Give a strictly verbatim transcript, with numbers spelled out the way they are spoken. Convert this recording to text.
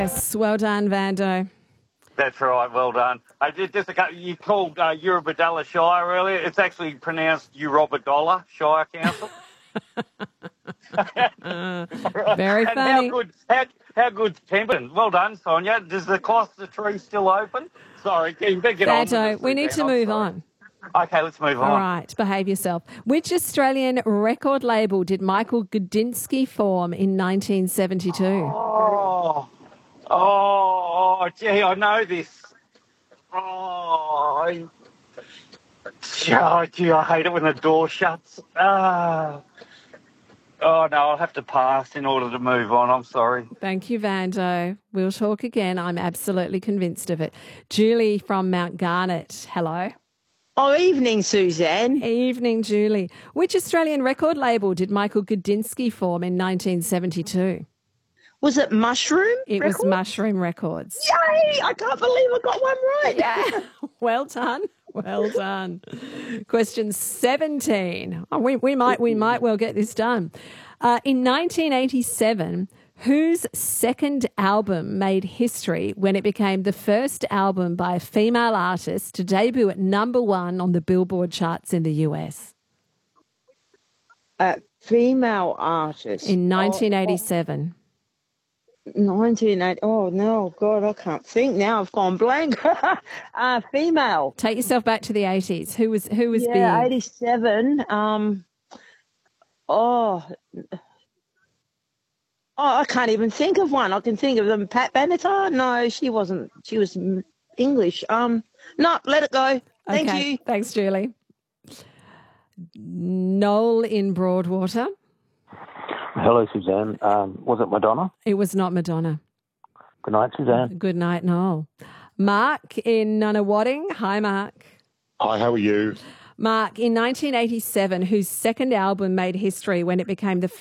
Yes, well done, Vando. That's right, well done. I did just a couple, you called uh, Eurobodalla Shire earlier. It's actually pronounced Eurobodalla Shire Council. uh, very and funny. how good, how, how good's Pemberton? Well done, Sonia. Does the Closter tree still open? Sorry, you better get Vando, on with it, we need to move on. Okay, let's move on. All right, behave yourself. Which Australian record label did Michael Gudinski form in nineteen seventy-two? Oh, oh, gee, I know this. Oh, I, oh, gee, I hate it when the door shuts. Ah. Oh, no, I'll have to pass in order to move on. I'm sorry. Thank you, Vando. We'll talk again. I'm absolutely convinced of it. Julie from Mount Garnet. Hello. Oh, evening, Suzanne. Evening, Julie. Which Australian record label did Michael Gudinski form in nineteen seventy-two? Was it Mushroom It Records? was Mushroom Records. Yay! I can't believe I got one right. Yeah. Well done. Well done. Question seventeen. Oh, we, we might we might well get this done. Uh, in nineteen eighty-seven, whose second album made history when it became the first album by a female artist to debut at number one on the Billboard charts in the U S? A female artist. In nineteen eighty-seven. Oh, oh, nineteen eighty. Oh, no, God, I can't think now. I've gone blank. uh, female. Take yourself back to the eighties. Who was who was yeah, big? eighty-seven. Um, oh, oh, I can't even think of one. I can think of them. Pat Benatar? No, she wasn't. She was English. Um, no, let it go. Thank okay. you. Thanks, Julie. Noel in Broadwater. Hello, Suzanne. Um, was it Madonna? It was not Madonna. Good night, Suzanne. Good night, Noel. Mark in Nunawading. Hi, Mark. Hi, how are you? Mark, in nineteen eighty-seven, whose second album made history when it became the